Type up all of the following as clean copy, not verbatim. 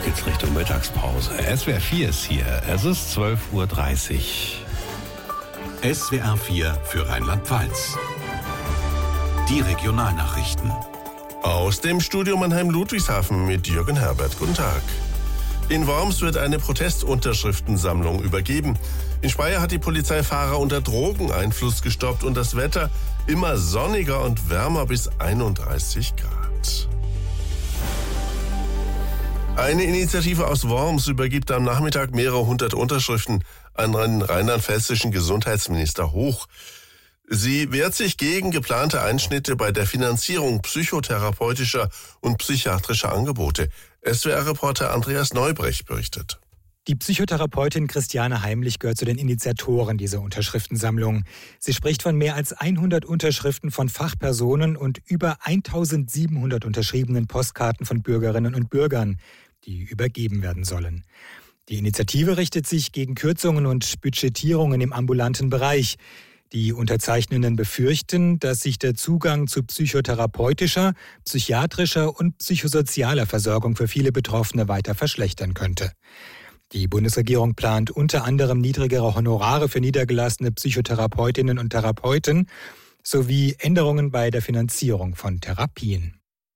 Auf geht's Richtung Mittagspause. SWR 4 ist hier. Es ist 12:30 Uhr. SWR 4 für Rheinland-Pfalz. Die Regionalnachrichten. Aus dem Studio Mannheim-Ludwigshafen mit Jürgen Herbert. Guten Tag. In Worms wird eine Protestunterschriftensammlung übergeben. In Speyer hat die Polizei Fahrer unter Drogeneinfluss gestoppt und das Wetter immer sonniger und wärmer bis 31 Grad. Eine Initiative aus Worms übergibt am Nachmittag mehrere hundert Unterschriften an den rheinland-pfälzischen Gesundheitsminister Hoch. Sie wehrt sich gegen geplante Einschnitte bei der Finanzierung psychotherapeutischer und psychiatrischer Angebote. SWR-Reporter Andreas Neubrecht berichtet. Die Psychotherapeutin Christiane Heimlich gehört zu den Initiatoren dieser Unterschriftensammlung. Sie spricht von mehr als 100 Unterschriften von Fachpersonen und über 1700 unterschriebenen Postkarten von Bürgerinnen und Bürgern, die übergeben werden sollen. Die Initiative richtet sich gegen Kürzungen und Budgetierungen im ambulanten Bereich. Die Unterzeichnenden befürchten, dass sich der Zugang zu psychotherapeutischer, psychiatrischer und psychosozialer Versorgung für viele Betroffene weiter verschlechtern könnte. Die Bundesregierung plant unter anderem niedrigere Honorare für niedergelassene Psychotherapeutinnen und Therapeuten sowie Änderungen bei der Finanzierung von Therapien.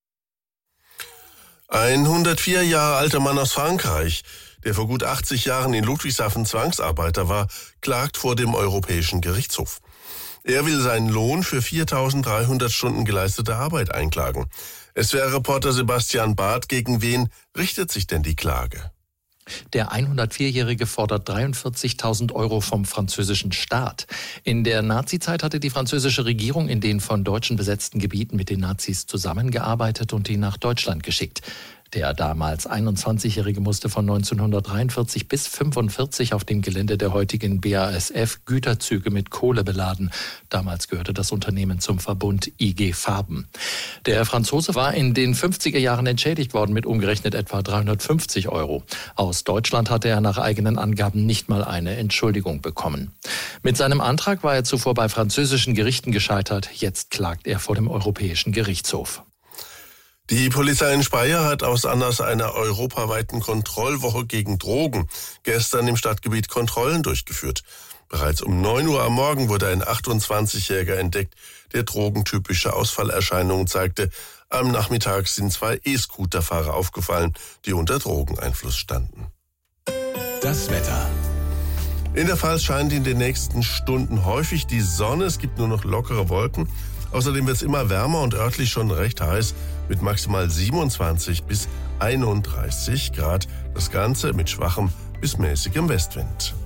Ein 104 Jahre alter Mann aus Frankreich, der vor gut 80 Jahren in Ludwigshafen Zwangsarbeiter war, klagt vor dem Europäischen Gerichtshof. Er will seinen Lohn für 4.300 Stunden geleistete Arbeit einklagen. SWR-Reporter Sebastian Barth, gegen wen richtet sich denn die Klage? Der 104-Jährige fordert 43.000 € vom französischen Staat. In der Nazizeit hatte die französische Regierung in den von Deutschen besetzten Gebieten mit den Nazis zusammengearbeitet und ihn nach Deutschland geschickt. Der damals 21-Jährige musste von 1943 bis 1945 auf dem Gelände der heutigen BASF Güterzüge mit Kohle beladen. Damals gehörte das Unternehmen zum Verbund IG Farben. Der Franzose war in den 50er Jahren entschädigt worden mit umgerechnet etwa 350 €. Aus Deutschland hatte er nach eigenen Angaben nicht mal eine Entschuldigung bekommen. Mit seinem Antrag war er zuvor bei französischen Gerichten gescheitert. Jetzt klagt er vor dem Europäischen Gerichtshof. Die Polizei in Speyer hat aus Anlass einer europaweiten Kontrollwoche gegen Drogen gestern im Stadtgebiet Kontrollen durchgeführt. Bereits um 9 Uhr am Morgen wurde ein 28-Jähriger entdeckt, der drogentypische Ausfallerscheinungen zeigte. Am Nachmittag sind 2 E-Scooter-Fahrer aufgefallen, die unter Drogeneinfluss standen. Das Wetter. In der Pfalz scheint in den nächsten Stunden häufig die Sonne. Es gibt nur noch lockere Wolken. Außerdem wird es immer wärmer und örtlich schon recht heiß mit maximal 27 bis 31 Grad. Das Ganze mit schwachem bis mäßigem Westwind.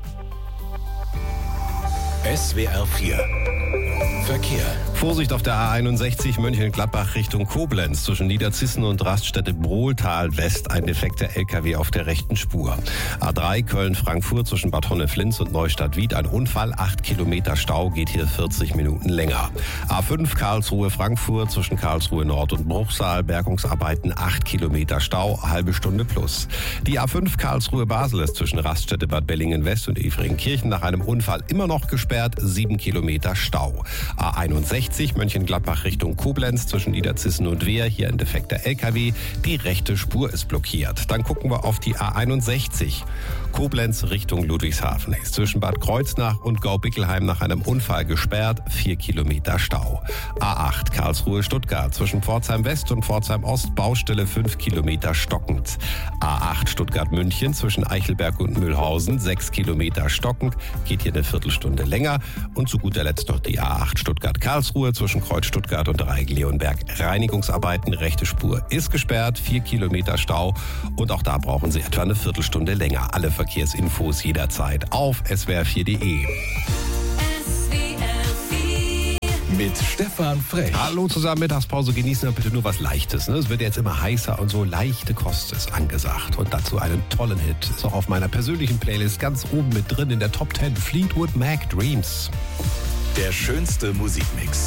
SWR 4 Verkehr. Vorsicht auf der A61 Mönchengladbach Richtung Koblenz. Zwischen Niederzissen und Raststätte Brohltal West ein defekter LKW auf der rechten Spur. A3 Köln-Frankfurt zwischen Bad Honneflins und Neustadt-Wied ein Unfall. 8 Kilometer Stau, geht hier 40 Minuten länger. A5 Karlsruhe-Frankfurt zwischen Karlsruhe Nord und Bruchsal. Bergungsarbeiten 8 Kilometer Stau, halbe Stunde plus. Die A5 Karlsruhe-Basel ist zwischen Raststätte Bad Bellingen-West und Efringkirchen nach einem Unfall immer noch gesperrt. 7 Kilometer Stau. A61 Mönchengladbach Richtung Koblenz zwischen Niederzissen und Wehr. Hier ein defekter LKW. Die rechte Spur ist blockiert. Dann gucken wir auf die A61. Koblenz Richtung Ludwigshafen ist zwischen Bad Kreuznach und Gaubickelheim nach einem Unfall gesperrt. 4 Kilometer Stau. A8 Karlsruhe-Stuttgart zwischen Pforzheim West und Pforzheim Ost. Baustelle 5 Kilometer stockend. A8 Stuttgart-München zwischen Eichelberg und Mühlhausen. 6 Kilometer stockend. Geht hier eine Viertelstunde länger. Und zu guter Letzt noch die A8 Stuttgart-Karlsruhe zwischen Kreuz Stuttgart und Dreieck-Leonberg. Reinigungsarbeiten, rechte Spur ist gesperrt, 4 Kilometer Stau und auch da brauchen Sie etwa eine Viertelstunde länger. Alle Verkehrsinfos jederzeit auf swr4.de. Mit Stefan Frech. Hallo zusammen, Mittagspause, genießen wir bitte nur was Leichtes. Ne? Es wird jetzt immer heißer und so leichte Kost ist angesagt. Und dazu einen tollen Hit. Ist auch auf meiner persönlichen Playlist ganz oben mit drin in der Top 10. Fleetwood Mac Dreams. Der schönste Musikmix.